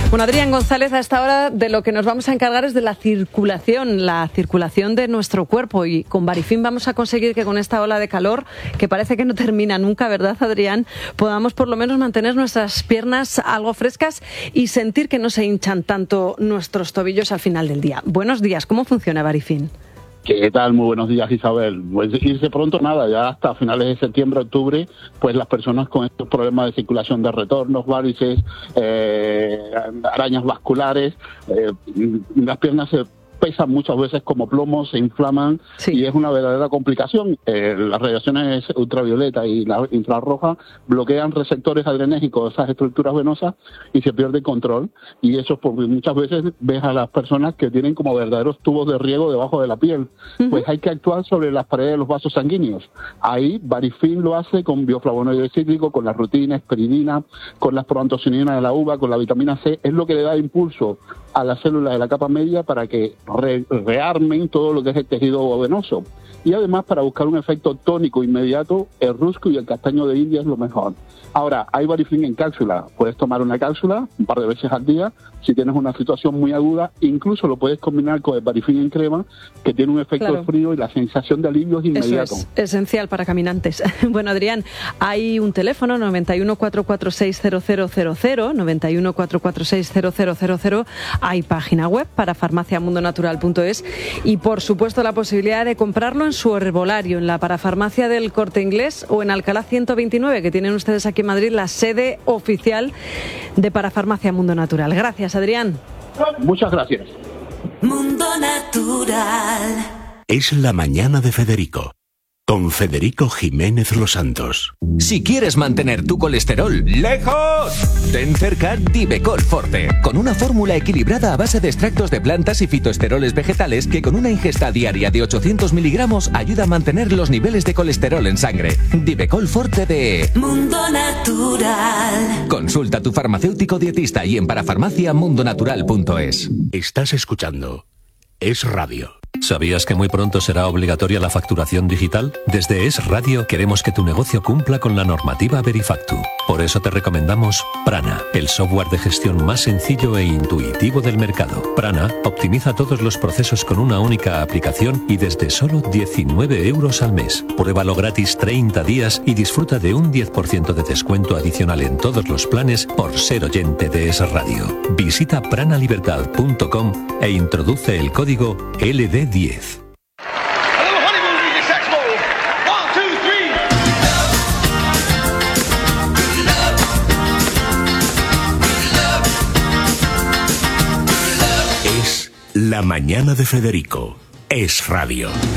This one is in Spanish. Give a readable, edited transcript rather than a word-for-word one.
Bueno, Adrián González, a esta hora de lo que nos vamos a encargar es de la circulación de nuestro cuerpo, y con Barifin vamos a conseguir que con esta ola de calor, que parece que no termina nunca, ¿verdad, Adrián?, podamos por lo menos mantener nuestras piernas algo frescas y sentir que no se hinchan tanto nuestros tobillos al final del día. Buenos días, ¿cómo funciona Barifin? ¿Qué tal? Muy buenos días, Isabel. Pues irse pronto nada, ya hasta finales de septiembre, octubre, pues las personas con estos problemas de circulación de retornos, varices, arañas vasculares, las piernas se pesan muchas veces como plomo, se inflaman, sí, y es una verdadera complicación. Las radiaciones ultravioleta y la infrarroja bloquean receptores adrenérgicos de esas estructuras venosas y se pierde el control, y eso es porque muchas veces ves a las personas que tienen como verdaderos tubos de riego debajo de la piel. Pues hay que actuar sobre las paredes de los vasos sanguíneos. Ahí Barifin lo hace con bioflavonoide cítrico, con la rutina, esperidina, con las proantocianinas de la uva, con la vitamina C. Es lo que le da impulso a las células de la capa media para que rearmen todo lo que es el tejido venoso. Y además, para buscar un efecto tónico inmediato, el rusco y el castaño de India es lo mejor. Ahora, hay Barifin en cápsula. Puedes tomar una cápsula un par de veces al día. Si tienes una situación muy aguda, incluso lo puedes combinar con el Barifin en crema, que tiene un efecto frío y la sensación de alivio es inmediato. Eso es esencial para caminantes. Bueno, Adrián, hay un teléfono, 91 446 0000, 91 446 0000. Hay página web, parafarmaciamundonatural.es, y por supuesto la posibilidad de comprarlo en su herbolario, en la Parafarmacia del Corte Inglés o en Alcalá 129, que tienen ustedes aquí en Madrid la sede oficial de Parafarmacia Mundo Natural. Gracias, Adrián. Muchas gracias. Mundo Natural. Es la mañana de Federico, con Federico Jiménez Los Santos. Si quieres mantener tu colesterol lejos, ten cerca Divecol Forte, con una fórmula equilibrada a base de extractos de plantas y fitoesteroles vegetales que con una ingesta diaria de 800 miligramos ayuda a mantener los niveles de colesterol en sangre. Divecol Forte de Mundo Natural. Consulta a tu farmacéutico dietista y en parafarmaciamundonatural.es. Estás escuchando Es Radio. ¿Sabías que muy pronto será obligatoria la facturación digital? Desde Es Radio queremos que tu negocio cumpla con la normativa Verifactu. Por eso te recomendamos Prana, el software de gestión más sencillo e intuitivo del mercado. Prana optimiza todos los procesos con una única aplicación y desde solo 19 euros al mes. Pruébalo gratis 30 días y disfruta de un 10% de descuento adicional en todos los planes por ser oyente de Es Radio. Visita pranalibertad.com e introduce el código LD10. Es la mañana de Federico. Es Radio.